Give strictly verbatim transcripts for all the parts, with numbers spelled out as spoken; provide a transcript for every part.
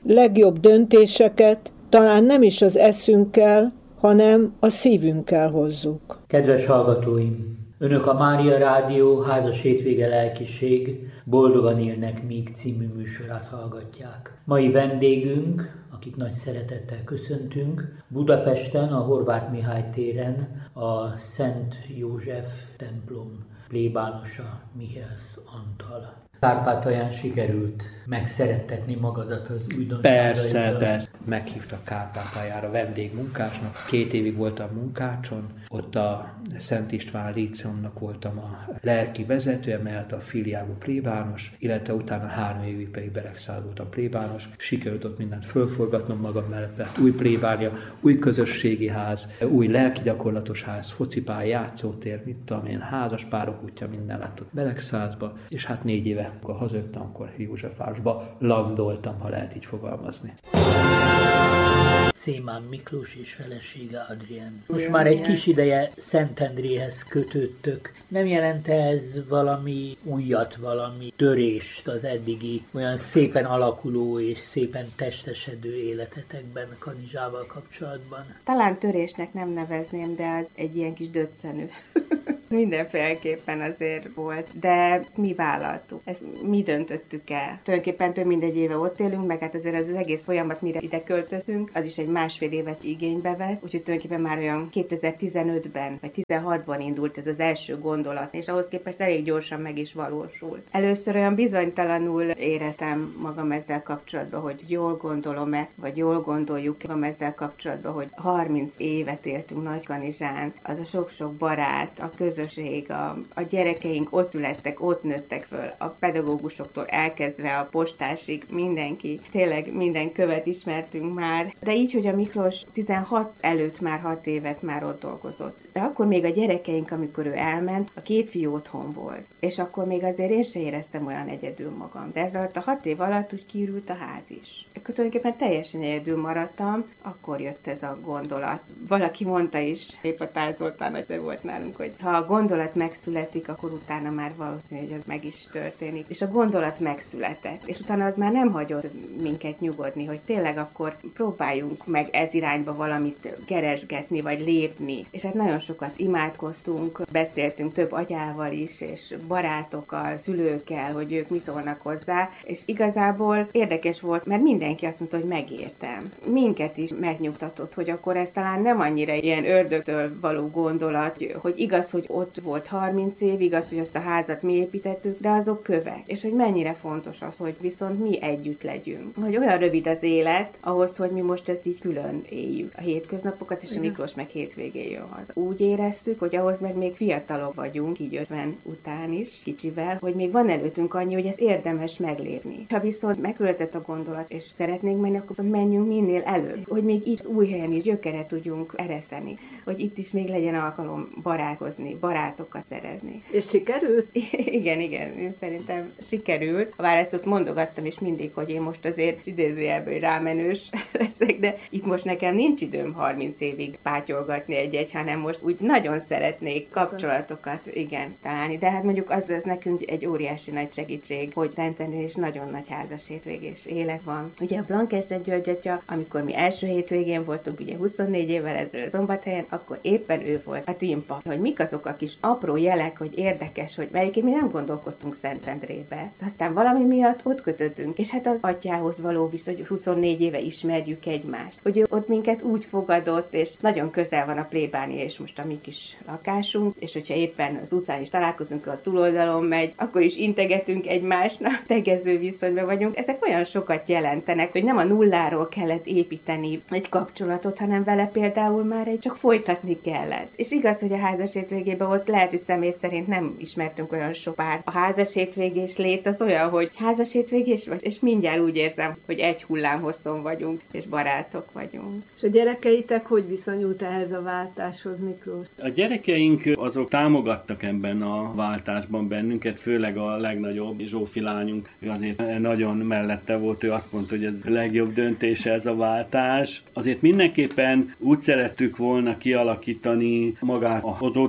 legjobb döntéseket talán nem is az eszünkkel, hanem a szívünkkel hozzuk. Kedves hallgatóim! Önök a Mária Rádió Házas Hétvége Lelkiség Boldogan élnek míg című műsorát hallgatják. Mai vendégünk, akit nagy szeretettel köszöntünk, Budapesten, a Horváth Mihály téren a Szent József templom plébánosa Mihály Antal. Kárpátalján sikerült megszerettetni magadat az újdonságaiddal? Persze, persze. Meghívtak Kárpátaljára vendégmunkásnak. Két évig voltam munkácson. Ott a Szent István Líceumnak voltam a lelki vezetője, mellett a filiálú plébános, illetve utána három évig pedig Beregszáz voltam plébános. Sikerült ott mindent fölforgatnom magam mellett, lett új plébánia, új közösségi ház, új lelki gyakorlatos ház, focipálya, játszótér, mit tudom én, házas párok útja, minden lett ott Beregszázba, és hát négy éve, amikor hazajöttem, akkor Józsefvárosba landoltam, ha lehet így fogalmazni. Szémán Miklós és felesége Adrien. Most már egy kis ideje Szentendréhez kötődtök. Nem jelent ez valami újat, valami törést az eddigi olyan szépen alakuló és szépen testesedő életetekben Kanizsával kapcsolatban? Talán törésnek nem nevezném, de az egy ilyen kis döccenő. Mindenféleképpen azért volt, de mi vállaltuk. Ezt mi döntöttük el. Tulajdonképpen több mint egy éve ott élünk, meg hát azért az egész folyamat, mire ide költöztünk, az is egy másfél évet igénybe vett, úgyhogy tulajdonképpen már olyan kétezer-tizenötben vagy tizenhatban indult ez az első gondolat, és ahhoz képest elég gyorsan meg is valósult. Először olyan bizonytalanul éreztem magam ezzel kapcsolatban, hogy jól gondolom-e, vagy jól gondoljuk magam ezzel kapcsolatban, hogy harminc évet éltünk Nagykanizsán, az a sok-sok barát, a közösség, A, a gyerekeink ott születtek, ott nőttek föl, a pedagógusoktól elkezdve a postásig mindenki, tényleg minden követ ismertünk már, de így, hogy a Miklós tizenhat előtt már hat évet már ott dolgozott. De akkor még a gyerekeink, amikor ő elment, a két fiú otthon volt. És akkor még azért én se éreztem olyan egyedül magam. De ez alatt a hat év alatt úgy kiürült a ház is. Akkor tulajdonképpen teljesen egyedül maradtam, akkor jött ez a gondolat. Valaki mondta is, épp a Tál Zoltán egyszer volt nálunk, hogy ha a gondolat megszületik, akkor utána már valószínű, hogy az meg is történik. És a gondolat megszületett. És utána az már nem hagyott minket nyugodni, hogy tényleg akkor próbáljunk meg ez irányba valamit keresgetni, vagy lépni. És hát nagyon sokat imádkoztunk, beszéltünk több agyával is, és barátokkal, szülőkkel, hogy ők mit szólnak hozzá, és igazából érdekes volt, mert mindenki azt mondta, hogy megértem. Minket is megnyugtatott, hogy akkor ez talán nem annyira ilyen ördögtől való gondolat, hogy igaz, hogy ott volt harminc év, igaz, hogy azt a házat mi építettük, de azok kövek. És hogy mennyire fontos az, hogy viszont mi együtt legyünk. Hogy olyan rövid az élet, ahhoz, hogy mi most ezt így külön éljük. A hétköznapokat, és a Miklós meg hétvégén jön haza. Úgy éreztük, hogy ahhoz meg még fiatalok vagyunk, így ötven után is, kicsivel, hogy még van előttünk annyi, hogy ezt érdemes meglépni. Ha viszont megszületett a gondolat, és szeretnénk menni, akkor menjünk minél előbb. Hogy még itt új helyen is gyökeret tudjunk ereszteni. Hogy itt is még legyen alkalom barátkozni, barátokat szerezni. És sikerült? Igen, igen, én szerintem sikerült. A választót mondogattam is mindig, hogy én most azért idézőjelből rámenős leszek, de itt most nekem nincs időm harminc évig pátyolgatni egy-egy, hanem most úgy nagyon szeretnék kapcsolatokat, igen, találni. De hát mondjuk az, az nekünk egy óriási nagy segítség, hogy Szentendrén is nagyon nagy házas hétvégés élet van. Ugye a Blankeszter György atya, amikor mi első hétvégén voltunk, ugye huszonnégy évvel ezelőtt Szombathelyen, akkor éppen ő volt a tímpa, hogy mik azok a kis apró jelek, hogy érdekes, hogy melyiként mi nem gondolkodtunk Szentendrébe. Aztán valami miatt ott kötöttünk, és hát az atyához való viszony, hogy huszonnégy éve ismerjük egymást. Hogy ő ott minket úgy fogadott, és nagyon közel van a plébánia, és most a mi kis lakásunk, és hogyha éppen az utcán is találkozunk, a túloldalon megy, akkor is integetünk egymásnak, tegező viszonyban vagyunk. Ezek olyan sokat jelentenek, hogy nem a nulláról kellett építeni egy kapcsolatot, hanem vele például már egy csak folytatni kellett. És igaz, hogy a házas hétvégében ott lehet, hogy személy szerint nem ismertünk olyan sok párt. A házas hétvégés lét az olyan, hogy házas hétvégés vagy, és mindjárt úgy érzem, hogy egy hullámhosszon vagyunk, és barátok vagyunk. És a gyerekeitek hogy viszonyult ehhez a váltáshoz, Miklós? A gyerekeink azok támogattak ebben a váltásban bennünket, főleg a legnagyobb Zsófi lányunk, ő azért nagyon mellette volt, ő azt mondta, hogy ez a legjobb döntése ez a váltás. Azért mindenképpen úgy szerettük volna kialakítani magát az otthonunkat,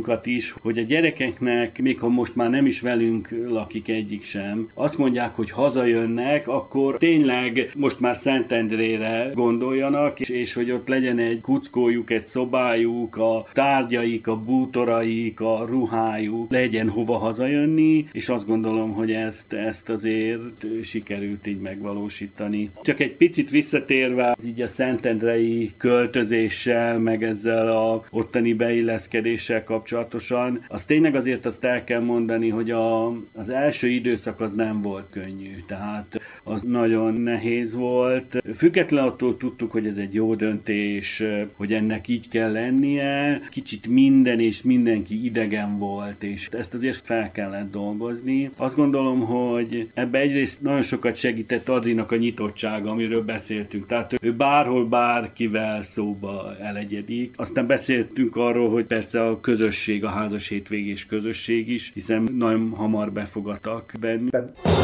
magunkat is, hogy a gyerekeknek, még ha most már nem is velünk lakik egyik sem, azt mondják, hogy hazajönnek, akkor tényleg most már Szentendrére gondoljanak, és, és hogy ott legyen egy kuckójuk, egy szobájuk, a tárgyaik, a bútoraik, a ruhájuk, legyen hova hazajönni, és azt gondolom, hogy ezt, ezt azért sikerült így megvalósítani. Csak egy picit visszatérve így a szentendrei költözéssel, meg ezzel a ottani beilleszkedéssel kapcsolatosan, az tényleg azért azt el kell mondani, hogy a, az első időszak az nem volt könnyű, tehát az nagyon nehéz volt. Függetlenül attól tudtuk, hogy ez egy jó döntés, hogy ennek így kell lennie, kicsit minden és mindenki idegen volt, és ezt azért fel kellett dolgozni. Azt gondolom, hogy ebbe egyrészt nagyon sokat segített Adrinak a nyitottsága, amiről beszéltünk. Tehát ő bárhol, bárkivel szóba elegyedik. Aztán beszéltünk arról, hogy persze a közösség, a házas hétvégés közösség is, hiszen nagyon hamar befogadtak bennük.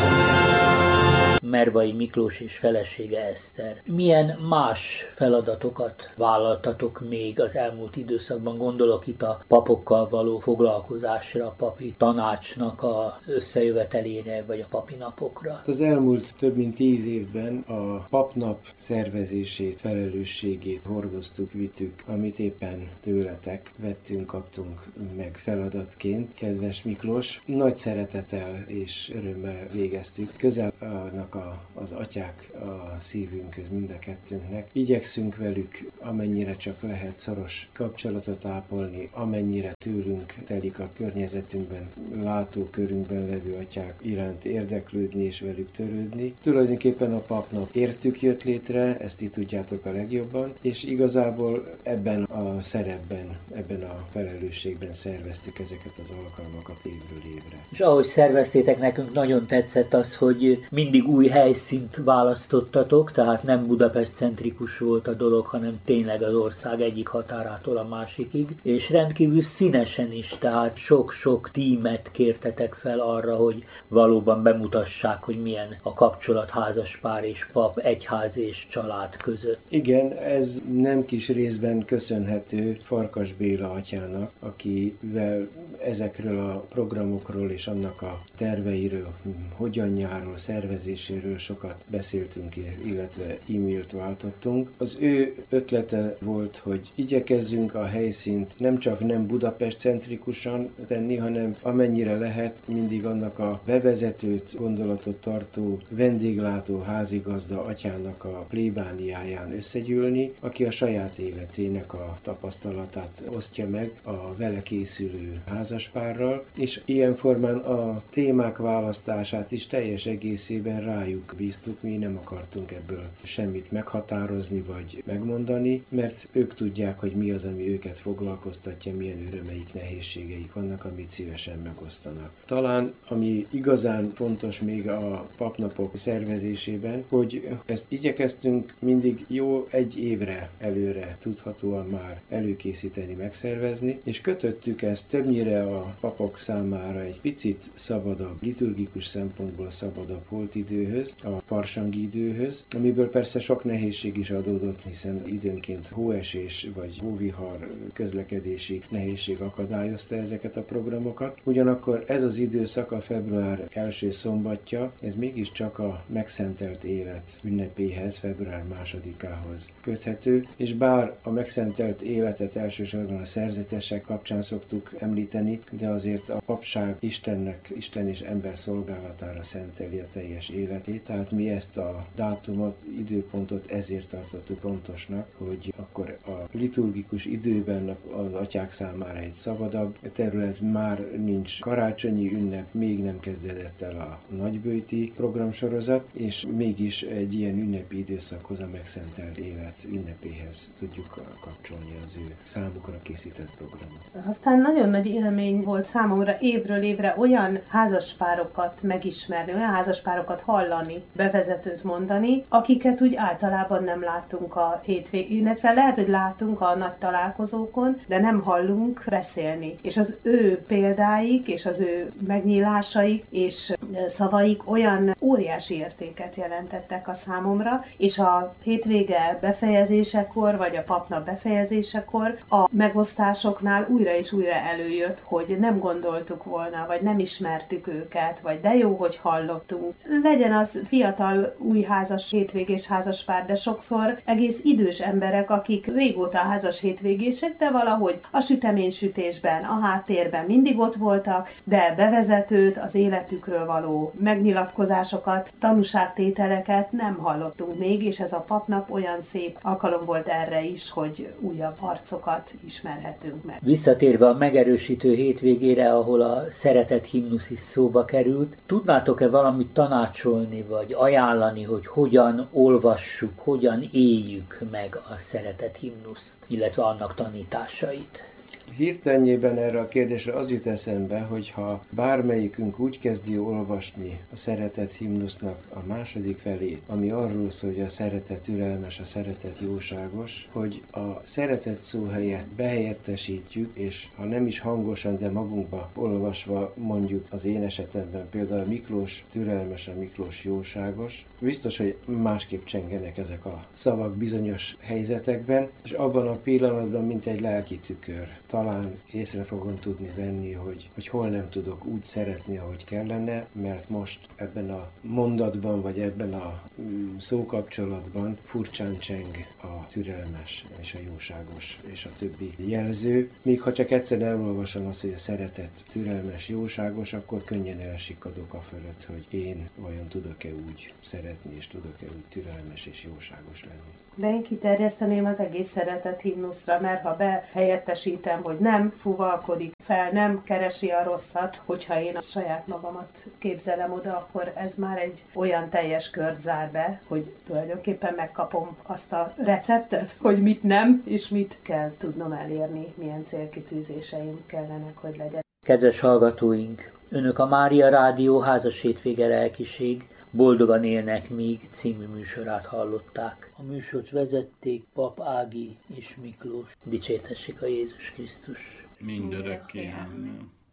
Mervai Miklós és felesége Eszter. Milyen más feladatokat vállaltatok még az elmúlt időszakban? Gondolok itt a papokkal való foglalkozásra, a papi tanácsnak a összejövetelére, vagy a papi napokra. Az elmúlt több mint tíz évben a papnap szervezését, felelősségét hordoztuk, vittük, amit éppen tőletek vettünk, kaptunk meg feladatként. Kedves Miklós, nagy szeretettel és örömmel végeztük. Közel állnak a, az atyák a szívünkhöz mind a kettőnknek. Igyekszünk velük, amennyire csak lehet szoros kapcsolatot ápolni, amennyire tőlünk telik a környezetünkben, látókörünkben levő atyák iránt érdeklődni és velük törődni. Tulajdonképpen a papnap értük jött létre, ezt így tudjátok a legjobban, és igazából ebben a szerepben, ebben a felelősségben szerveztük ezeket az alkalmakat évről évre. És ahogy szerveztétek, nekünk nagyon tetszett az, hogy mindig új helyszínt választottatok, tehát nem Budapest centrikus volt a dolog, hanem tényleg az ország egyik határától a másikig, és rendkívül színesen is, tehát sok-sok tímet kértetek fel arra, hogy valóban bemutassák, hogy milyen a kapcsolat házaspár és pap, egyház és család között. Igen, ez nem kis részben köszönhető Farkas Béla atyának, akivel ezekről a programokról és annak a terveiről, hogyanjáról, szervezéséről sokat beszéltünk, illetve e-mailt váltottunk. Az ő ötlete volt, hogy igyekezzünk a helyszínt nem csak nem Budapest centrikusan tenni, hanem amennyire lehet mindig annak a bevezetőt, gondolatot tartó, vendéglátó házigazda atyának a plébániáján összegyűlni, aki a saját életének a tapasztalatát osztja meg a vele készülő házaspárral, és ilyen formán a témák választását is teljes egészében rájuk bíztuk, mi nem akartunk ebből semmit meghatározni vagy megmondani, mert ők tudják, hogy mi az, ami őket foglalkoztatja, milyen örömeik, nehézségeik vannak, amit szívesen megosztanak. Talán, ami igazán fontos még a papnapok szervezésében, hogy ezt igyekeztünk mindig jó egy évre előre tudhatóan már előkészíteni, megszervezni, és kötöttük ezt többnyire a papok számára egy picit szabadabb, liturgikus szempontból szabadabb holtidőhöz, a farsangi időhöz, amiből persze sok nehézség is adódott, hiszen időnként hóesés vagy hóvihar, közlekedési nehézség akadályozta ezeket a programokat. Ugyanakkor ez az időszak, a február első szombatja, ez mégiscsak a megszentelt élet ünnepéhez, február másodikához köthető, és bár a megszentelt életet elsősorban a szerzetesek kapcsán szoktuk említeni, de azért a papság Istennek, Isten és ember szolgálatára szenteli a teljes életét, tehát mi ezt a dátumot, időpontot ezért tartottuk fontosnak, hogy akkor a liturgikus időben az atyák számára egy szabadabb terület, már nincs karácsonyi ünnep, még nem kezdődött el a nagybőti programsorozat, és mégis egy ilyen ünnepi időszakhoz, a megszentelt élet ünnepéhez tudjuk kapcsolni az ő számukra készített programot. Aztán nagyon nagy élmény volt számomra évről évre olyan házaspárokat megismerni, olyan házaspárokat hallani, bevezetőt mondani, akiket úgy általában nem látunk a hétvégén, illetve lehet, hogy látunk a nagy találkozókon, de nem hallunk beszélni. És az ő példáik, és az ő megnyílásaik, és szavaik olyan óriási értéket jelentettek a számomra, és a hétvége befejezésekor, vagy a papnap befejezésekor a megosztásoknál újra és újra előjött, hogy nem gondoltuk volna, vagy nem ismertük őket, vagy de jó, hogy hallottunk. Legyen az fiatal, új házas, hétvégés házaspár, de sokszor egész idős emberek, akik régóta házas hétvégések, de valahogy a süteménysütésben, a háttérben mindig ott voltak, de bevezetőt, az életükről való megnyilatkozásokat, tanúságtételeket nem hallottunk még, és ez a papnap olyan szép alkalom volt erre is, hogy újabb arcokat ismerhetünk meg. Visszatérve a megerősítő hétvégére, ahol a szeretet himnusz is szóba került, tudnátok-e valamit tanácsolni, vagy ajánlani, hogy hogyan olvassuk, hogyan éljük meg a szeretet himnuszt, illetve annak tanításait? Hirtelenjében erre a kérdésre az jut eszembe, hogy ha bármelyikünk úgy kezdi olvasni a szeretet himnusznak a második felét, ami arról szól, hogy a szeretet türelmes, a szeretet jóságos, hogy a szeretet szó helyett behelyettesítjük, és ha nem is hangosan, de magunkba olvasva mondjuk az én esetemben például a Miklós türelmes, a Miklós jóságos, biztos, hogy másképp csengenek ezek a szavak bizonyos helyzetekben, és abban a pillanatban, mint egy lelki tükör. Talán észre fogom tudni venni, hogy, hogy hol nem tudok úgy szeretni, ahogy kellene, mert most ebben a mondatban, vagy ebben a szókapcsolatban furcsán cseng a türelmes és a jóságos és a többi jelző. Míg ha csak egyszer elolvasom azt, hogy a szeretet türelmes, jóságos, akkor könnyen elsikadok a fölött, hogy én vajon tudok-e úgy szeretni, és tudok-e úgy türelmes és jóságos lenni. De én kiterjeszteném az egész szeretet himnuszra, mert ha behelyettesítem, hogy nem fuvalkodik fel, nem keresi a rosszat, hogyha én a saját magamat képzelem oda, akkor ez már egy olyan teljes kört zár be, hogy tulajdonképpen megkapom azt a receptet, hogy mit nem, és mit kell tudnom elérni, milyen célkitűzéseim kellenek, hogy legyen. Kedves hallgatóink, Önök a Mária Rádió házas hétvége lelkiség Boldogan élnek míg című műsorát hallották. A műsort vezették Pap Ági és Miklós. Dicsértessék a Jézus Krisztus. Mindörökké. Amen.